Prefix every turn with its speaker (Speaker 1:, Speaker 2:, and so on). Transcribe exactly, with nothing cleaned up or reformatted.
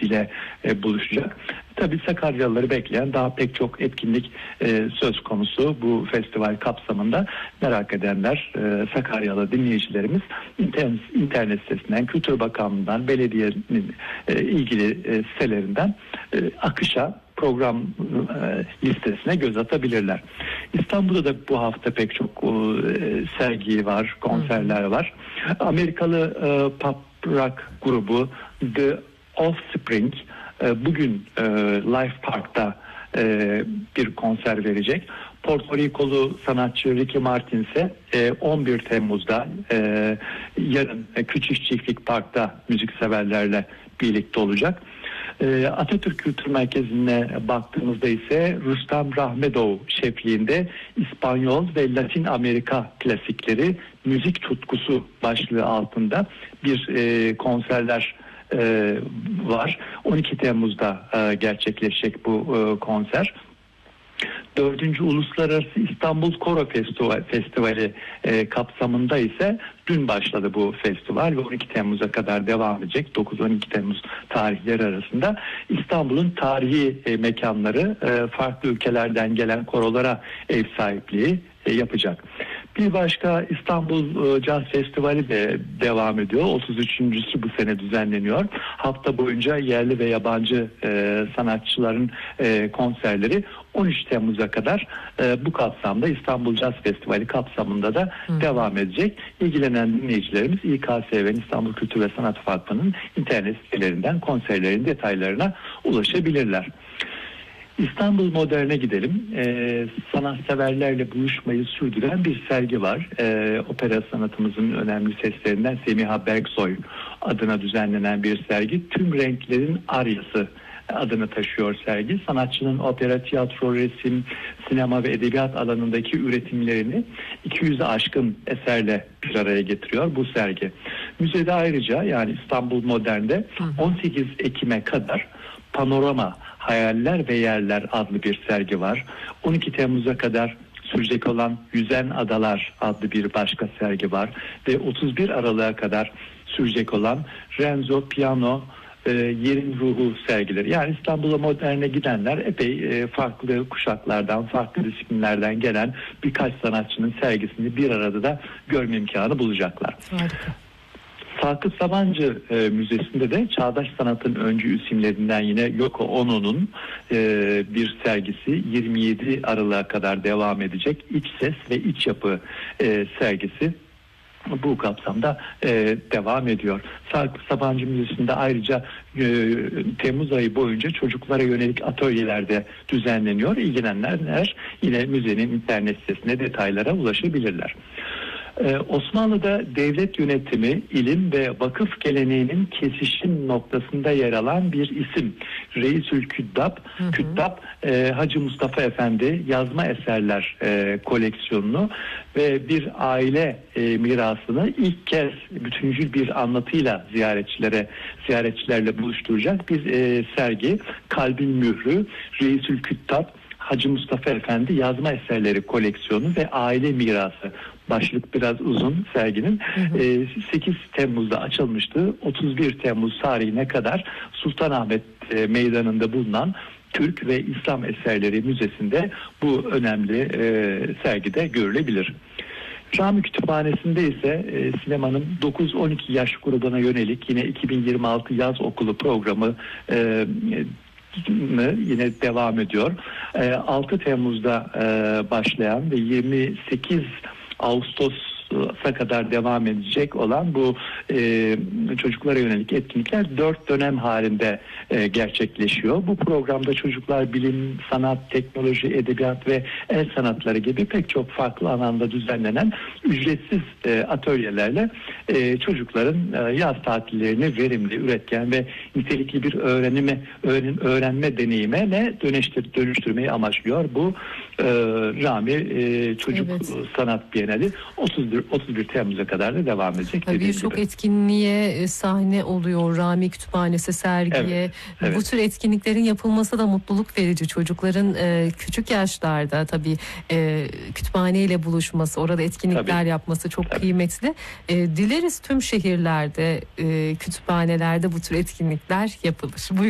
Speaker 1: ekibiyle e, buluşacak. Tabii Sakaryalıları bekleyen daha pek çok etkinlik e, söz konusu bu festival kapsamında. Merak edenler, e, Sakaryalı dinleyicilerimiz internet, internet sitesinden, Kültür Bakanlığı'ndan, belediyenin e, ilgili e, sitelerinden e, akışa, program e, listesine göz atabilirler. İstanbul'da da bu hafta pek çok e, sergi var, konserler var. Amerikalı e, pop rock grubu The Offspring e, bugün e, Life Park'ta e, bir konser verecek. Porto Rikolu sanatçı Ricky Martin ise e, on bir Temmuz'da e, yarın e, Küçük Çiftlik Park'ta müzikseverlerle birlikte olacak. Atatürk Kültür Merkezi'ne baktığımızda ise Rüstem Rahmetov şefliğinde İspanyol ve Latin Amerika klasikleri müzik tutkusu başlığı altında bir e, konserler e, var. on iki Temmuz'da e, gerçekleşecek bu e, konser. Dördüncü Uluslararası İstanbul Koro Festival, Festivali e, kapsamında ise dün başladı bu festival ve on iki Temmuz'a kadar devam edecek. dokuz on iki Temmuz tarihleri arasında İstanbul'un tarihi e, mekanları e, farklı ülkelerden gelen korolara ev sahipliği e, yapacak. Bir başka İstanbul e, Caz Festivali de devam ediyor. otuz üçüncüsü bu sene düzenleniyor. Hafta boyunca yerli ve yabancı e, sanatçıların e, konserleri on üç Temmuz'a kadar e, bu kapsamda İstanbul Caz Festivali kapsamında da Hı. devam edecek. İlgilenen dinleyicilerimiz İ K S V'nin İstanbul Kültür ve Sanat Vakfı'nın internet sitelerinden konserlerin detaylarına ulaşabilirler. İstanbul Modern'e gidelim. Ee, sanatseverlerle buluşmayı sürdüren bir sergi var. Ee, opera sanatımızın önemli seslerinden Semiha Bergsoy adına düzenlenen bir sergi. Tüm renklerin aryası adını taşıyor sergi. Sanatçının opera, tiyatro, resim, sinema ve edebiyat alanındaki üretimlerini iki yüze aşkın eserle bir araya getiriyor bu sergi. Müzede ayrıca, yani İstanbul Modern'de on sekiz Ekim'e kadar Panorama, Hayaller ve Yerler adlı bir sergi var. on iki Temmuz'a kadar sürecek olan Yüzen Adalar adlı bir başka sergi var. Ve otuz bir Aralık'a kadar sürecek olan Renzo Piano e, Yerin Ruhu sergileri. Yani İstanbul'a Modern'e gidenler epey e, farklı kuşaklardan, farklı disiplinlerden gelen birkaç sanatçının sergisini bir arada da görme imkanı bulacaklar. Harika. Sakıp Sabancı e, Müzesi'nde de çağdaş sanatın öncü isimlerinden yine Yoko Ono'nun e, bir sergisi yirmi yedi Aralık'a kadar devam edecek. İç Ses ve İç Yapı e, sergisi bu kapsamda e, devam ediyor. Sakıp Sabancı Müzesi'nde ayrıca e, Temmuz ayı boyunca çocuklara yönelik atölyelerde düzenleniyor. İlgilenenler yine müzenin internet sitesine detaylara ulaşabilirler. Ee, Osmanlı'da devlet yönetimi, ilim ve vakıf geleneğinin kesişim noktasında yer alan bir isim. Reisül Küttab, hı hı. Küttab e, Hacı Mustafa Efendi yazma eserler e, koleksiyonunu ve bir aile e, mirasını ilk kez bütüncül bir anlatıyla ziyaretçilere ziyaretçilerle buluşturacak bir e, sergi. Kalbin Mührü, Reisül Küttab, Hacı Mustafa Efendi yazma eserleri koleksiyonu ve aile mirası. Başlık biraz uzun serginin. Hı hı. E, sekiz Temmuz'da açılmıştı. otuz bir Temmuz tarihine kadar Sultanahmet e, Meydanı'nda bulunan Türk ve İslam Eserleri Müzesi'nde bu önemli e, sergide görülebilir. Rami Kütüphanesi'nde ise e, sinemanın dokuz on iki yaş grubuna yönelik yine iki bin yirmi altı yaz okulu programı e, yine devam ediyor. altı Temmuz'da başlayan ve yirmi sekiz Ağustos'a kadar devam edecek olan bu e, çocuklara yönelik etkinlikler dört dönem halinde e, gerçekleşiyor. Bu programda çocuklar bilim, sanat, teknoloji, edebiyat ve el sanatları gibi pek çok farklı alanda düzenlenen ücretsiz e, atölyelerle e, çocukların e, yaz tatillerini verimli, üretken ve nitelikli bir öğrenime, öğren, öğrenme deneyimine dönüştür, dönüştürmeyi amaçlıyor. Bu e, Rami e, Çocuk evet. Sanat Bienali otuz bir, otuz bir Temmuz'a kadar da devam edecek.
Speaker 2: Birçok etkinliğe sahne oluyor. Rami Kütüphanesi, sergiye. Evet, evet. Bu tür etkinliklerin yapılması da mutluluk verici. Çocukların e, küçük yaşlarda tabii e, kütüphaneyle buluşması, orada etkinlikler tabii. yapması çok tabii. kıymetli. E, dileriz tüm şehirlerde, e, kütüphanelerde bu tür etkinlikler yapılır. Buyurun.